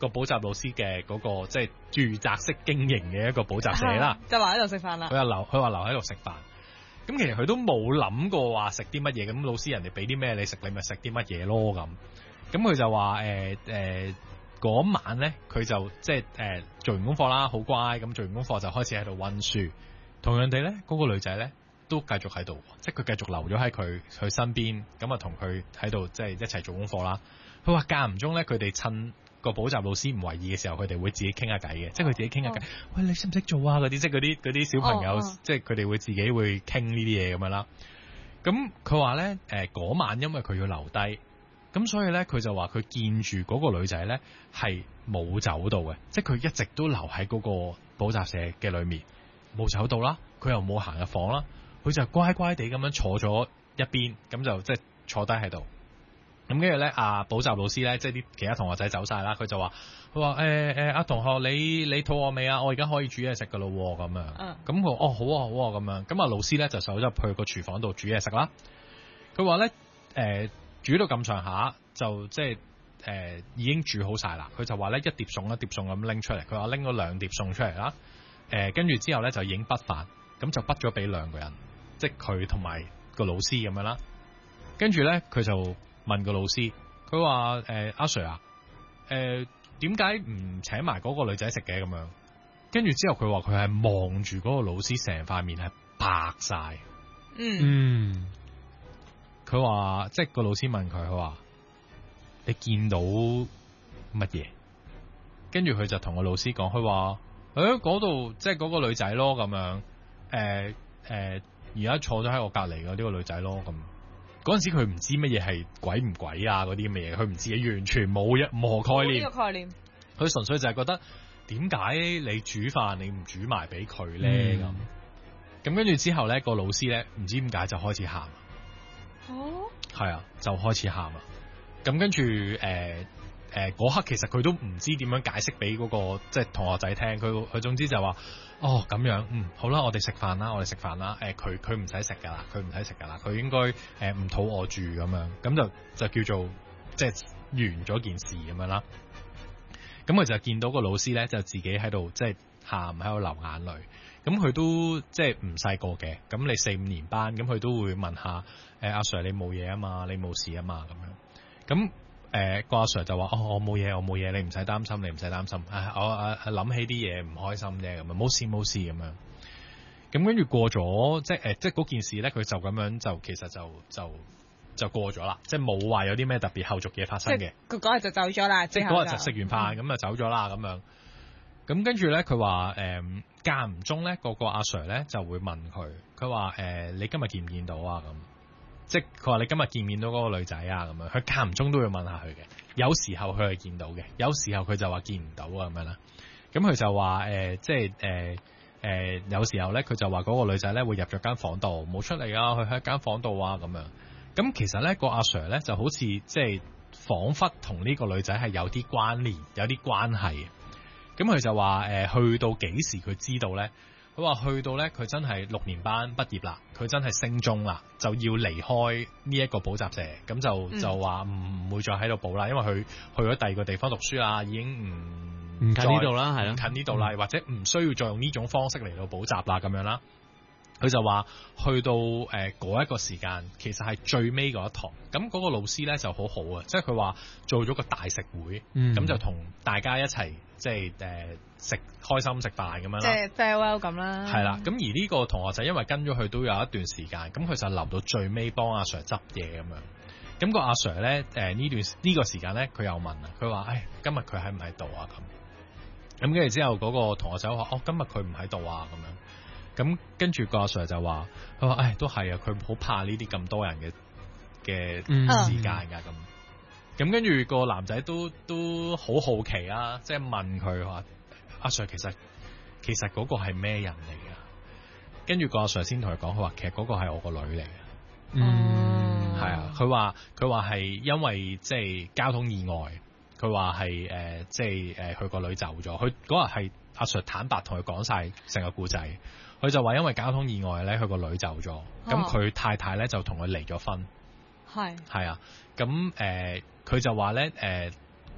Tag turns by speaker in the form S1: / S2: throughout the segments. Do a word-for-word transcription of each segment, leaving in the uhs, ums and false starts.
S1: 個補習老師嘅嗰、個即係住宅式經營嘅一個補習社啦，
S2: 就留喺度食飯啦。
S1: 佢話留佢話留喺度食飯。咁其實佢都冇諗過話食啲乜嘢，咁老師人哋俾啲咩你食，你咪食啲乜嘢咯咁。咁佢就話誒誒嗰晚咧，佢就即係誒做完功課啦，好乖咁做完功課就開始喺度溫書。同樣地咧，嗰、個女仔咧都繼續喺度，即係佢繼續留咗喺佢佢身邊，咁啊同佢喺度即係一齊做功課啦。佢話間唔中咧，佢哋趁個補習老師唔為意嘅時候，佢哋會自己傾下偈嘅，即係佢自己傾下偈。
S2: 哦、
S1: 喂，你識唔識做啊？嗰啲即係嗰啲嗰啲小朋友，
S2: 哦哦、
S1: 即係佢哋會自己會傾呢啲嘢咁樣啦。咁佢話咧，誒、呃、嗰晚因為佢要留低，咁所以咧佢就話佢見住嗰個女仔咧係冇走到嘅，即係佢一直都留喺嗰個補習社嘅裏面，冇走到啦。佢又冇行入房啦，佢就乖乖地咁樣坐咗一邊，咁就即係坐低喺度。咁跟住咧，阿補習老師咧，即係啲其他同學仔走晒啦，佢就話：佢話誒誒，阿、欸、同學你你肚餓未啊？我而家可以煮嘢食噶咯咁樣。咁佢、嗯、哦好啊好啊咁樣。咁啊老師咧就走入去個廚房度煮嘢食啦。佢話咧誒煮到咁上下，就即係誒、呃、已經煮好晒啦。佢就話咧一碟餸一碟餸咁拎出嚟。佢話拎咗兩碟餸出嚟啦。誒跟住之後咧就已經畢飯，咁就畢咗俾兩個人，即係佢同埋個老師咁樣啦。跟住咧佢就問個老師，佢話誒阿 Sir 啊，誒點解唔請埋嗰個女仔食嘅咁樣？跟住之後佢話佢係望住嗰個老師成塊面係白晒。嗯，佢話即係個老師問佢，佢話你見到乜嘢？跟住佢就同個老師講，佢話誒嗰度即係嗰個女仔咯咁樣，誒誒而家坐咗喺我隔籬嘅呢個女仔咯咁。嗰陣時佢唔知乜嘢係鬼唔鬼啊嗰啲咁嘅嘢，佢唔知嘅，完全冇一任何概念。
S2: 呢個概念，佢
S1: 純粹就係覺得點解你煮飯你唔煮埋俾佢咧咁？咁跟住之後咧，個老師咧唔知點解就開始喊。哦，係啊，就開始喊啦。咁跟住誒誒嗰刻其實佢都唔知點樣解釋俾嗰個即係同學仔聽。佢佢總之就話。哦，咁樣，嗯，好啦，我哋食飯啦，我哋食飯啦。誒、呃，佢佢唔使食噶啦，佢唔使食噶啦，佢應該誒唔肚餓住咁樣，咁就就叫做即係完咗件事咁樣啦。咁佢就見到個老師咧，就自己喺度即係喊，喺度流眼淚。咁佢都即係唔細個嘅，咁你四五年班，咁佢都會問下誒阿、呃、Sir 你冇嘢啊嘛，你冇事啊嘛咁樣。咁誒個阿 Sir 就話：哦，我冇嘢，我冇嘢，你唔使擔心，你唔使擔心。唉，我誒諗起啲嘢唔開心啫，咁啊冇事冇事咁樣。咁跟住過咗，即係誒，即係嗰件事咧，佢就咁樣就其實就就就過咗啦，即係冇話有啲咩特別後續嘢發生嘅。
S2: 佢嗰日就走咗啦，
S1: 即係嗰日就食完飯咁就走咗啦咁樣。咁跟住咧，佢話誒間唔中咧，個個阿 Sir 咧就會問佢，佢話誒你今日見唔見到啊咁？即係佢話你今日見唔見到嗰個女仔啊咁樣，佢間唔中都會問下佢嘅。有時候佢係見到嘅，有時候佢就話見唔到啊咁樣啦。咁佢就話誒、呃，即係誒誒，有時候咧佢就話嗰個女仔咧會入咗間房度冇出嚟啊，佢喺間房度啊咁樣。咁其實咧個阿 Sir 咧就好似即係彷彿同呢個女仔係有啲關聯，有啲關係。咁佢就話誒、呃，去到幾時佢知道咧？佢話去到咧，佢真係六年班畢業啦，佢真係升中啦，就要離開呢一個補習社，咁就、嗯、就話唔會再喺度補啦，因為佢去咗第二個地方讀書啦，已經唔
S3: 唔近呢度啦，係咯，
S1: 近呢度啦，或者唔需要再用呢種方式嚟到補習啦，咁樣啦。佢就話去到誒嗰、呃、一個時間，其實係最尾嗰一堂。咁嗰個老師咧就好好啊，即係佢話做咗個大食會，咁、嗯、就同大家一齊即係誒食開心食飯咁樣啦。
S2: 即係 farewell 咁啦。
S1: 係啦，咁而呢個同學仔因為跟咗佢都有一段時間，咁佢就留到最尾幫阿 Sir 執嘢咁樣。咁、那個阿 Sir 咧誒呢段呢、呢個時間咧，佢又問啊，佢話誒今日佢喺唔喺度啊咁。咁跟住之後嗰個同學仔話：哦，今日佢唔喺度啊咁樣。咁跟住個阿 Sir 就話：佢話誒都係啊，佢好怕呢啲咁多人嘅嘅時間㗎咁。咁跟住個男仔都都好好奇啦，即係問佢話：阿 Sir 其實其實嗰個係咩人嚟㗎？跟住個阿 Sir 先同佢講，佢話其實嗰個係我個女嚟嘅。嗯，係啊，佢話佢話係因為即係交通意外，佢話係誒即係誒佢個女走咗。佢嗰日係阿 Sir 坦白同佢講晒成個故仔。佢就話因為交通意外咧，佢個女走咗，咁佢、哦、太太咧就同佢離咗婚。係係啊，咁誒佢就話咧誒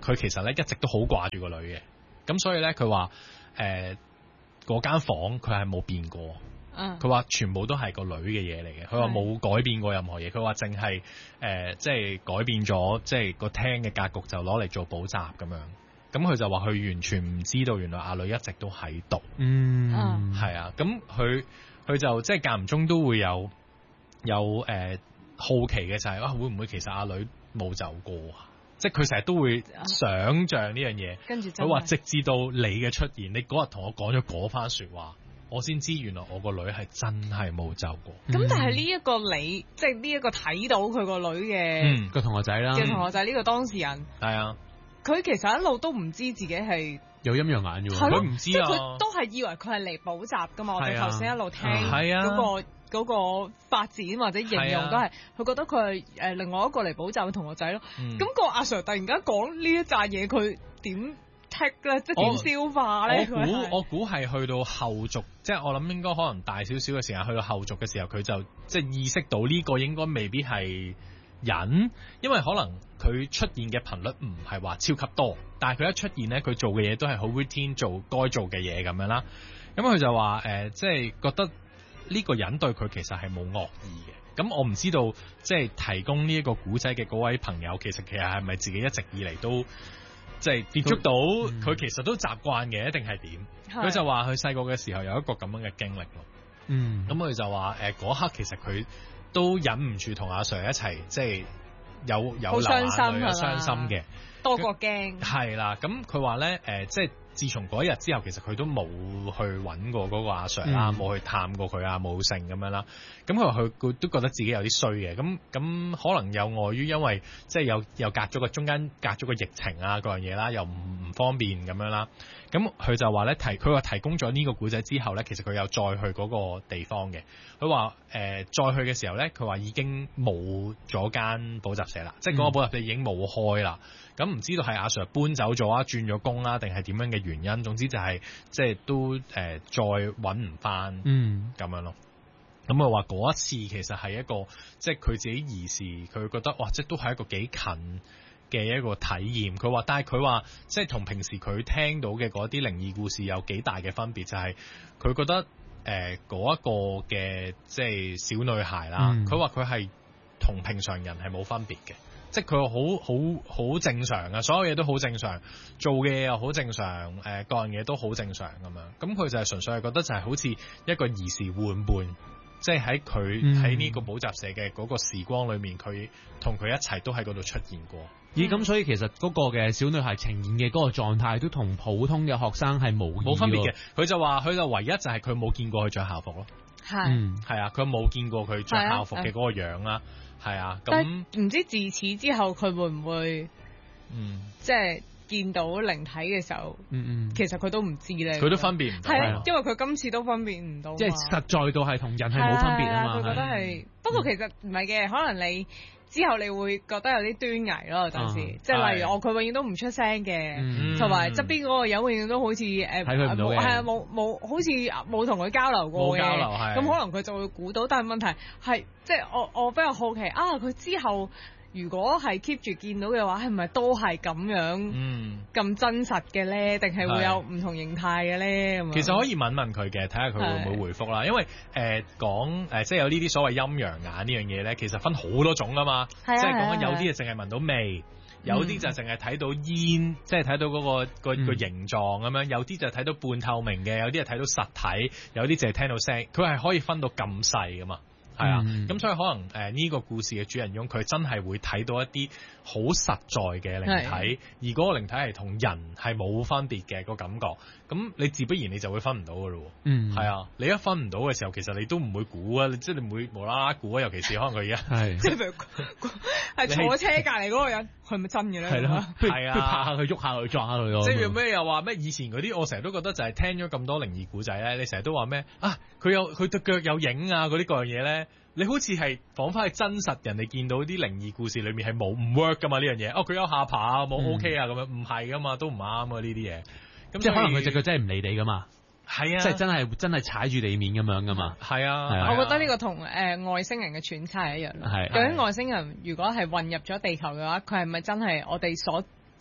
S1: 佢其實咧一直都好掛住個女嘅，咁所以咧佢話誒嗰間房佢係冇變過。佢話、嗯、全部都係個女嘅嘢嚟嘅，佢話冇改變過任何嘢，佢話淨係誒即係改變咗即係個廳嘅格局就攞嚟做補習咁樣，咁佢就話佢完全唔知道原來阿女一直都喺度，嗯，係啊，咁佢佢就即係間唔中都會有有誒、呃、好奇嘅就係、是、啊會唔會其實阿女冇走過啊？即係佢成日都會想像呢樣嘢，跟住佢話直至到你嘅出現，你嗰日同我講咗嗰番説話。我先知原來我個女係真係冇走過。咁、嗯、但係呢一個你，即係呢一個睇到佢個女嘅個、嗯、同學仔啦，嘅同學仔呢個當事人，係啊，佢其實一路都唔知自己係有陰陽眼嘅喎，佢唔知啊，即係佢都係以為佢係嚟補習㗎嘛。啊、我哋頭先一路聽嗰、嗰個嗰、嗰個發展或者形容都係，佢、啊、覺得佢係誒另外一個嚟補習嘅同學仔咯。咁、嗯、個阿 Sir 突然間講呢一紮嘢，佢點？咧，即係點消化咧？我估我估係去到後續，即係我諗應該可能大少少嘅時間，去到後續嘅時候，佢就即係意識到呢個應該未必係人，因為可能佢出現嘅頻率唔係話超級多，但係佢一出現咧，佢做嘅嘢都係好 routine 做該做嘅嘢咁樣啦。咁佢就話誒、呃，即係覺得呢個人對佢其實係冇惡意嘅。咁我唔知道，即係提供呢一個古仔嘅嗰位朋友，其實其實係咪自己一直以嚟都？即係接觸到佢，其實都習慣嘅，一定係點？佢就話佢細個嘅時候有一個咁樣嘅經歷咯。嗯，咁佢就話誒嗰刻其實佢都忍唔住同阿 Sir 一齊，即係有有流眼淚、有傷心嘅，多過驚。係啦，咁佢話咧誒，即係自從嗰一日之後，其實佢都冇去揾過嗰個阿 Sir 啦，冇、嗯、去探過佢啊，冇性咁樣啦。咁佢話佢佢都覺得自己有啲衰嘅，咁咁可能有礙於因為即係又又隔咗個中間隔咗個疫情啊嗰樣嘢啦，又唔唔方便咁樣啦。咁佢就話咧提佢話提供咗呢個古仔之後咧，其實佢有再去嗰個地方嘅。佢話誒再去嘅時候咧，佢話已經冇咗間補習社啦，嗯、即係嗰個補習社已經冇開啦。咁唔知道係阿 Sir 搬走咗啊，轉咗工啊，定係點樣嘅原因？總之就係、是、即係都誒、呃、再揾唔翻咁樣咯。咁佢話嗰一次其實係一個即係佢自己兒時，佢覺得哇，即係都係一個幾近嘅一個體驗。佢話，但係佢話即係同平時佢聽到嘅嗰啲靈異故事有幾大嘅分別，就係、是、佢覺得誒嗰、呃、一個嘅即係小女孩啦。佢話佢係同平常人係冇分別嘅，即係佢好好好正常嘅，所有嘢都好正常，做嘅嘢又好正常，誒、呃、各樣嘢都好正常咁樣。咁佢就係純粹係覺得就係好似一個兒時玩伴。即係喺佢喺呢個補習社嘅嗰個時光裏面，佢同佢一齊都喺嗰度出現過。咦、嗯？咁所以其實嗰個嘅小女孩呈現嘅嗰個狀態，都同普通嘅學生係冇冇分別嘅。佢就話佢就唯一就係佢冇見過佢着校服咯。係是，係、嗯、啊，佢冇見過佢着校服嘅嗰個樣啦。係啊，咁唔知自此之後佢會唔會，嗯，即係。見到靈體嘅時候，嗯嗯，其實佢都唔知咧，佢都分辨唔到，係啊，因為佢今次都分辨唔到，即係實在到係同人係冇分別啊嘛。佢覺得係，不過其實唔係嘅，可能你之後你會覺得有啲端倪咯，有陣時，即係例如我佢永遠都唔出聲嘅，同埋側邊嗰個人永遠都好似誒睇佢唔到嘅，係啊，冇冇好似冇同佢交流過嘅，冇交流係，咁可能佢就會估到，但係問題係即係我我比較好奇啊，佢之後。如果係 keep 住見到嘅話，係咪都係咁樣咁、嗯、真實嘅咧？定係會有唔同形態嘅咧？咁其實可以問問佢嘅，睇下佢會唔會回覆啦。因為誒、呃、講誒、呃、即係有呢啲所謂陰陽眼呢樣嘢咧，其實分好多種噶嘛。即係講緊有啲就淨係聞到味，有啲就淨係睇到煙，嗯、即係睇到嗰、嗰個個、嗯、個形狀咁樣。有啲就睇到半透明嘅，有啲係睇到實體，有啲就係聽到聲。佢係可以分到咁細噶嘛。係啊，咁、嗯、所以可能誒呢、呃這個故事嘅主人翁佢真係會睇到一啲好實在嘅靈體，的而嗰個靈體係同人係冇分別嘅、個感覺，咁你自不然你就會分唔到噶咯。嗯，係啊，你一分唔到嘅時候，其實你都唔會估啊，即係你唔會無啦啦估啊，尤其是可能佢而家係即係係坐車隔離嗰個人，係咪真嘅咧？係咯，係啊，拍下佢，喐下佢，撞下佢咯。即係咩又話咩？以前嗰啲我成日都覺得就係聽咗咁多靈異故仔咧，你成日都話咩啊？佢有佢對腳有影啊，嗰啲各樣嘢咧。你好似係彷彿係真實人哋見到啲靈異故事裏面係冇唔 work 噶嘛呢樣嘢？哦，佢有下巴啊，冇 OK 啊咁樣，唔係噶嘛，都唔啱啊呢啲嘢。咁即係可能佢隻腳真係唔理你噶嘛？係啊，即係真係真係踩住地面咁樣噶嘛？係啊，係啊。我覺得呢個同誒、呃、外星人嘅揣測係一樣咯。係。究竟外星人如果係混入咗地球嘅話，佢係咪真係我哋所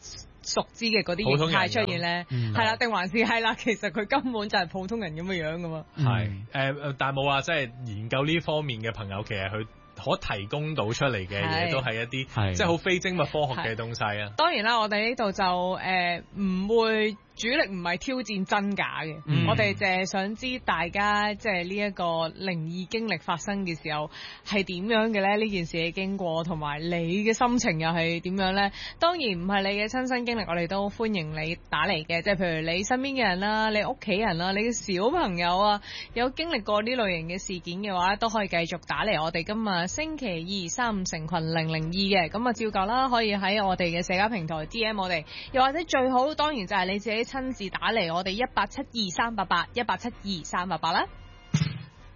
S2: 熟知嘅嗰啲
S1: 普通人
S2: 形態出現咧？
S3: 嗯
S2: 係啦，定還是係啦？其實佢根本就係普通人咁嘅樣噶嘛。
S1: 係誒誒，但係冇話即係研究呢方面嘅朋友，其實佢可提供到出嚟嘅嘢
S2: 係
S1: 都係一啲
S3: 係
S1: 即係好非精密科學嘅東西啊。
S2: 當然啦，我哋呢度就誒唔會。主力唔係挑戰真假嘅，
S3: 嗯
S2: 我哋淨係想知大家即係呢一個靈異經歷發生嘅時候係點樣嘅咧？呢件事嘅經過同埋你嘅心情又係點樣咧？當然唔係你嘅親身經歷，我哋都歡迎你打嚟嘅，即係譬如你身邊嘅人啦、你屋企人啦、你嘅小朋友啊，有經歷過呢類型嘅事件嘅話，都可以繼續打嚟我哋今日星期二三五成群零零二嘅，咁啊照舊啦，可以喺我哋嘅社交平台 D M 我哋，又或者最好當然就係你自己親自打嚟我哋一八七二三八八一八七二三八八啦。